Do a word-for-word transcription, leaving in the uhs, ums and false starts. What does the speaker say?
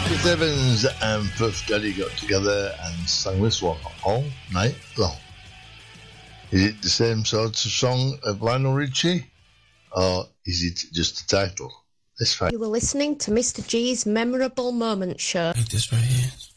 Chris Evans and Puff Daddy got together and sang this one all night long. Is it the same sort of song of Lionel Richie, or is it just a title? Let's find. You were listening to Mister G's Memorable Moments Show. Like this right here.